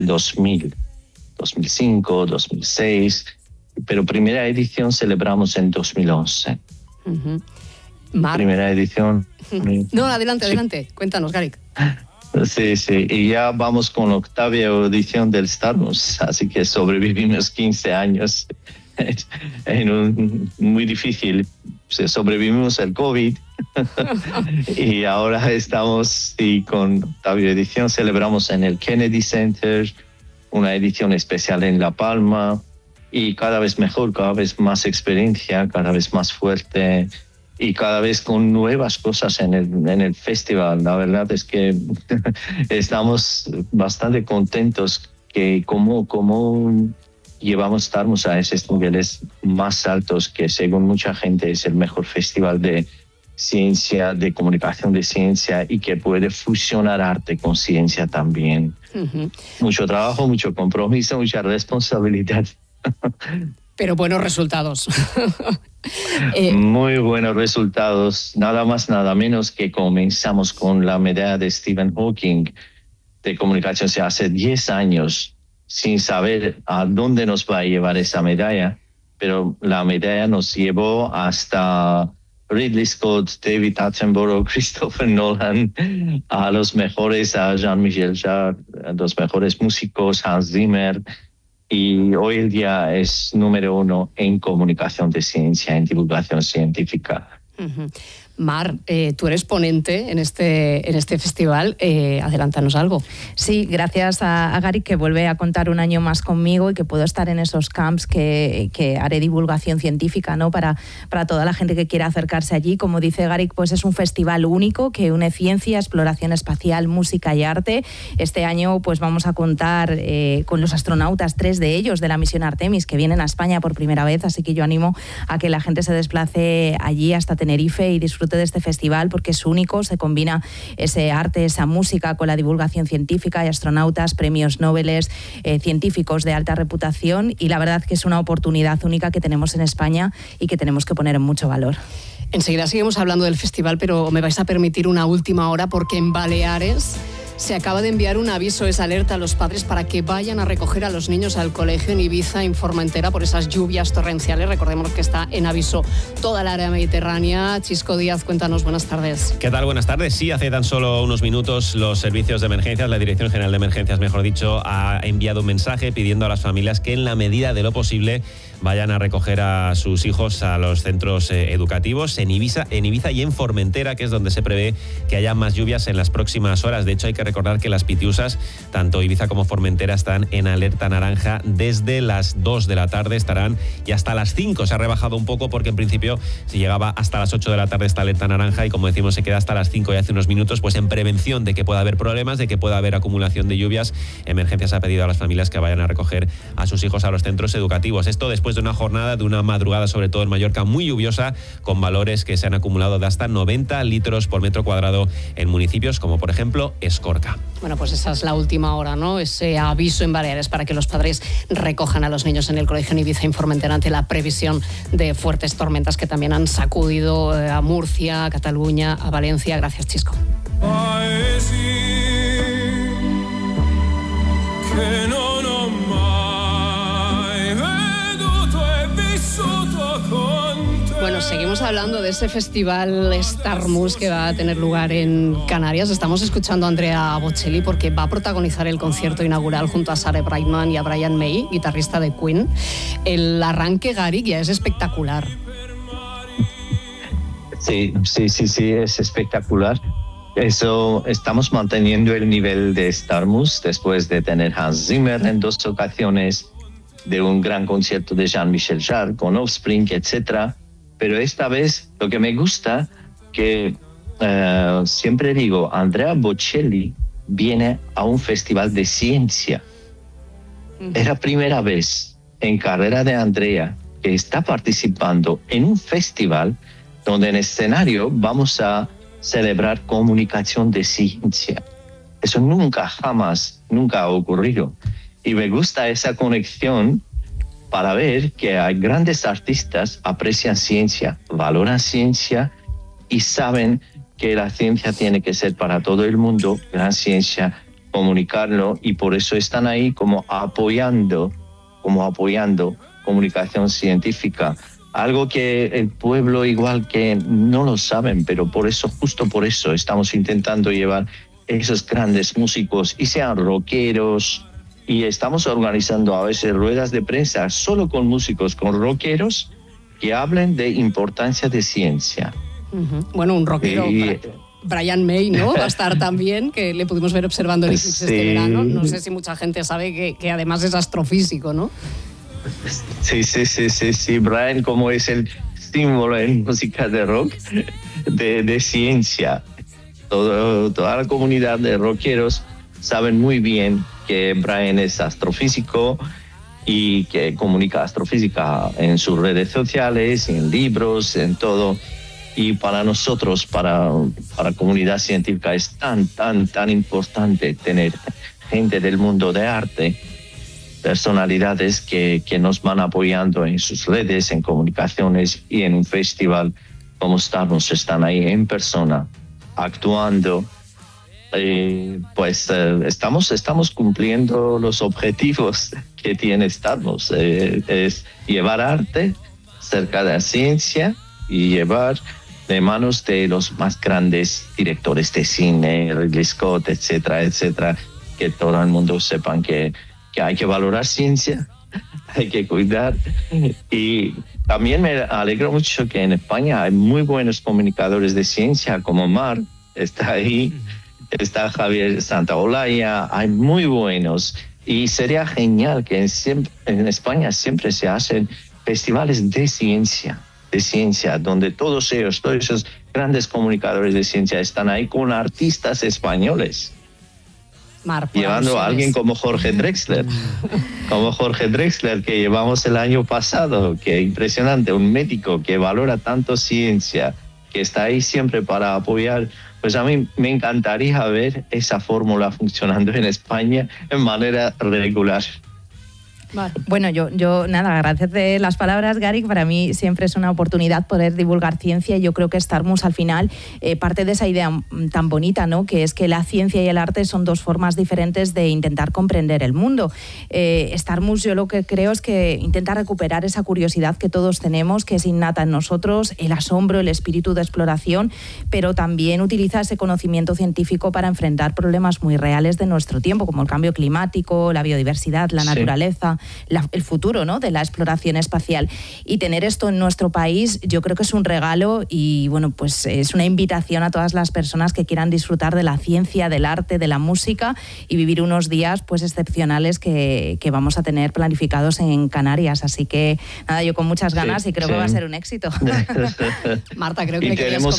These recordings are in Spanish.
2000, 2005, 2006, pero primera edición celebramos en 2011. Uh-huh. Primera edición. No, adelante. Cuéntanos, Garik. Sí, y ya vamos con la octava edición del Starmus, así que sobrevivimos 15 años muy difícil. Sobrevivimos el COVID y ahora estamos con octava edición. Celebramos en el Kennedy Center, una edición especial en La Palma, y cada vez mejor, cada vez más experiencia, cada vez más fuerte y cada vez con nuevas cosas en el festival. La verdad es que estamos bastante contentos que como llevamos Starmus a esos niveles más altos, que según mucha gente es el mejor festival de ciencia, de comunicación de ciencia, y que puede fusionar arte con ciencia también. Uh-huh. Mucho trabajo, mucho compromiso, mucha responsabilidad. Pero buenos resultados. Muy buenos resultados. Nada más, nada menos que comenzamos con la medalla de Stephen Hawking de comunicación hace 10 años, sin saber a dónde nos va a llevar esa medalla, pero la medalla nos llevó hasta Ridley Scott, David Attenborough, Christopher Nolan, a los mejores, a Jean-Michel Jarre, a los mejores músicos, Hans Zimmer, y hoy en día es número 1 en comunicación de ciencia, en divulgación científica. Uh-huh. Mar, tú eres ponente en este festival, adelántanos algo. Sí, gracias a Garik, que vuelve a contar un año más conmigo y que puedo estar en esos camps que haré divulgación científica, ¿no? Para toda la gente que quiera acercarse allí. Como dice Garik, pues es un festival único que une ciencia, exploración espacial, música y arte. Este año pues vamos a contar con los astronautas, 3 de ellos de la misión Artemis, que vienen a España por primera vez, así que yo animo a que la gente se desplace allí hasta Tenerife y disfrute de este festival, porque es único, se combina ese arte, esa música con la divulgación científica. Hay astronautas, premios Nobel, científicos de alta reputación, y la verdad que es una oportunidad única que tenemos en España y que tenemos que poner en mucho valor. Enseguida seguimos hablando del festival, pero me vais a permitir una última hora, porque en Baleares se acaba de enviar un aviso, esa alerta a los padres para que vayan a recoger a los niños al colegio en Ibiza, en Formentera, por esas lluvias torrenciales. Recordemos que está en aviso toda el área mediterránea. Chisco Díaz, cuéntanos, buenas tardes. ¿Qué tal? Buenas tardes. Sí, hace tan solo unos minutos los servicios de emergencias, la Dirección General de Emergencias, mejor dicho, ha enviado un mensaje pidiendo a las familias que en la medida de lo posible vayan a recoger a sus hijos a los centros educativos en Ibiza y en Formentera, que es donde se prevé que haya más lluvias en las próximas horas. De hecho, hay que recordar que las Pitiusas, tanto Ibiza como Formentera, están en alerta naranja desde las 2 de la tarde, estarán y hasta las 5. Se ha rebajado un poco porque en principio se llegaba hasta las 8 de la tarde esta alerta naranja, y como decimos se queda hasta las 5 y hace unos minutos, pues en prevención de que pueda haber problemas, de que pueda haber acumulación de lluvias. Emergencias ha pedido a las familias que vayan a recoger a sus hijos a los centros educativos. Esto después de una jornada, de una madrugada, sobre todo en Mallorca, muy lluviosa, con valores que se han acumulado de hasta 90 litros por metro cuadrado en municipios como por ejemplo Escorca. Bueno, pues esa es la última hora, ¿no? Ese aviso en Baleares para que los padres recojan a los niños en el colegio en Ibiza y en Formentera ante la previsión de fuertes tormentas que también han sacudido a Murcia, a Cataluña, a Valencia. Gracias, Chisco. Bueno, seguimos hablando de ese festival Starmus que va a tener lugar en Canarias. Estamos escuchando a Andrea Bocelli porque va a protagonizar el concierto inaugural junto a Sarah Brightman y a Brian May, guitarrista de Queen. El arranque, Garik, ya es espectacular. Sí, es espectacular. Eso, estamos manteniendo el nivel de Starmus después de tener Hans Zimmer en 2 ocasiones, de un gran concierto de Jean-Michel Jarre con Offspring, etc. Pero esta vez lo que me gusta, que siempre digo, Andrea Bocelli viene a un festival de ciencia. Es la primera vez en carrera de Andrea que está participando en un festival donde en escenario vamos a celebrar comunicación de ciencia. Eso nunca ha ocurrido. Y me gusta esa conexión para ver que hay grandes artistas, aprecian ciencia, valoran ciencia y saben que la ciencia tiene que ser para todo el mundo, gran ciencia, comunicarlo, y por eso están ahí como apoyando comunicación científica. Algo que el pueblo igual que no lo saben, pero justo por eso estamos intentando llevar esos grandes músicos, y sean rockeros, y estamos organizando a veces ruedas de prensa solo con músicos, con rockeros, que hablen de importancia de ciencia. Bueno, un rockero, Brian May, ¿no? Va a estar también, que le pudimos ver observando el eclipse este verano. No sé si mucha gente sabe que además es astrofísico, ¿no? Sí, Brian, como es el símbolo en música de rock, de ciencia. Toda la comunidad de rockeros saben muy bien que Brian es astrofísico y que comunica astrofísica en sus redes sociales, en libros, en todo. Y para nosotros, para la comunidad científica, es tan importante tener gente del mundo de arte, personalidades que nos van apoyando en sus redes, en comunicaciones, y en un festival como Starmus están ahí en persona, actuando. Estamos cumpliendo los objetivos que tiene Starmus, es llevar arte cerca de la ciencia y llevar de manos de los más grandes directores de cine, Ridley Scott, etcétera, que todo el mundo sepan que hay que valorar ciencia, hay que cuidar. Y también me alegro mucho que en España hay muy buenos comunicadores de ciencia, como Mar, está ahí, está Javier Santaolalla, hay muy buenos. Y sería genial que en España siempre se hacen festivales de ciencia, donde todos esos grandes comunicadores de ciencia están ahí con artistas españoles. Llevando a alguien como Jorge Drexler, que llevamos el año pasado, que impresionante, un médico que valora tanto ciencia, que está ahí siempre para apoyar. Pues a mí me encantaría ver esa fórmula funcionando en España en manera regular. Vale. Bueno, yo nada, agradecerte las palabras, Garik. Para mí siempre es una oportunidad poder divulgar ciencia, y yo creo que Starmus al final parte de esa idea tan bonita, ¿no? Que es que la ciencia y el arte son dos formas diferentes de intentar comprender el mundo. Starmus, yo lo que creo es que intenta recuperar esa curiosidad que todos tenemos, que es innata en nosotros, el asombro, el espíritu de exploración, pero también utiliza ese conocimiento científico para enfrentar problemas muy reales de nuestro tiempo, como el cambio climático, la biodiversidad, la naturaleza, el futuro, ¿no?, de la exploración espacial. Y tener esto en nuestro país yo creo que es un regalo, y bueno, pues es una invitación a todas las personas que quieran disfrutar de la ciencia, del arte, de la música, y vivir unos días pues excepcionales que vamos a tener planificados en Canarias. Así que nada, yo con muchas ganas, y creo que va a ser un éxito. Marta, creo que tenemos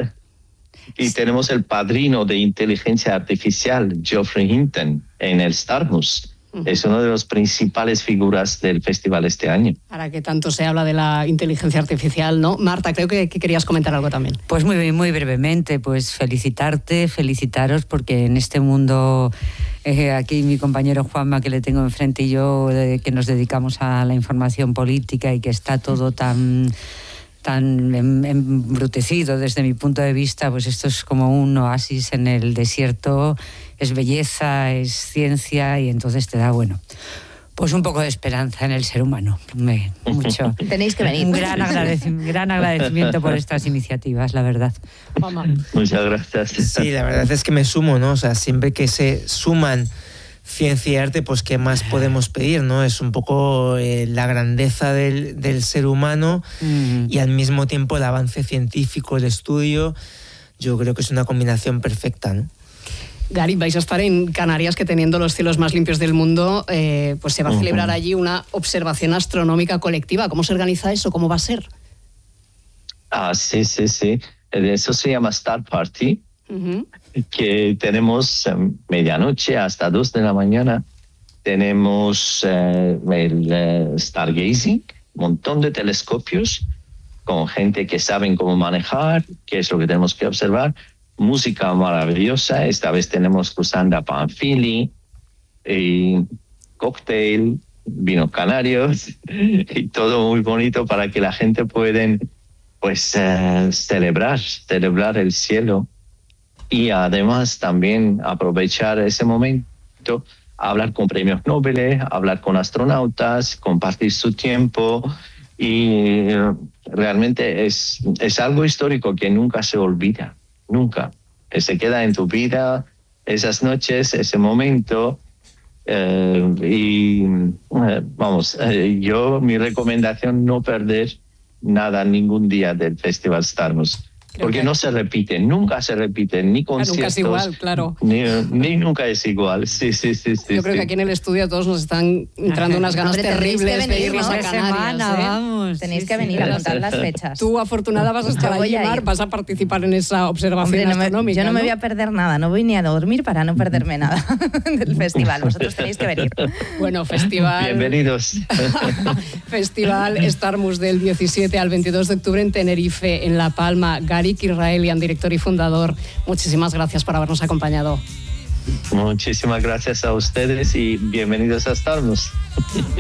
el padrino de inteligencia artificial, Geoffrey Hinton, en el Starmus. Es una de las principales figuras del festival este año. Ahora que tanto se habla de la inteligencia artificial, ¿no? Marta, creo que querías comentar algo también. Pues muy brevemente, pues felicitaros, porque en este mundo, aquí mi compañero Juanma, que le tengo enfrente, y yo, que nos dedicamos a la información política, y que está todo tan embrutecido desde mi punto de vista, pues esto es como un oasis en el desierto, es belleza, es ciencia, y entonces te da, bueno, pues un poco de esperanza en el ser humano. Mucho. Tenéis que venir. Un gran agradecimiento por estas iniciativas, la verdad. Mamá. Muchas gracias. Sí, la verdad es que me sumo, ¿no? O sea, siempre que se suman ciencia y arte, pues ¿qué más podemos pedir, no? Es un poco la grandeza del ser humano y al mismo tiempo el avance científico, el estudio. Yo creo que es una combinación perfecta, ¿no? Gary, vais a estar en Canarias, que teniendo los cielos más limpios del mundo, pues se va a celebrar allí una observación astronómica colectiva. ¿Cómo se organiza eso? ¿Cómo va a ser? Sí. Eso se llama Star Party. Que tenemos medianoche hasta 2 de la mañana. Tenemos el Stargazing, un montón de telescopios con gente que saben cómo manejar, qué es lo que tenemos que observar. Música maravillosa. Esta vez tenemos Kusanda Panfili, cóctel, vinos canarios y todo muy bonito para que la gente pueda celebrar el cielo. y además también aprovechar ese momento, hablar con premios Nobel, hablar con astronautas, compartir su tiempo, y realmente es algo histórico que nunca se olvida, nunca. Se queda en tu vida esas noches, ese momento. Mi recomendación, no perder nada ningún día del Festival Starmus. Porque no se repite, nunca se repite, ni conciertos. Nunca es igual, claro. Ni nunca es igual, sí. Yo creo que aquí en el estudio a todos nos están entrando unas ganas terribles de irnos a Canarias. Vamos. Tenéis que venir a contar las fechas. Tú, afortunada, vas a estar allí, Mar, vas a participar en esa observación astronómica. Yo no me voy a perder nada, no voy ni a dormir para no perderme nada del festival. Vosotros tenéis que venir. Bueno, festival... Bienvenidos. Festival Starmus del 17 al 22 de octubre en Tenerife, en La Palma. Gary Israelian, director y fundador, muchísimas gracias por habernos acompañado. Muchísimas gracias a ustedes y bienvenidos a Starmus.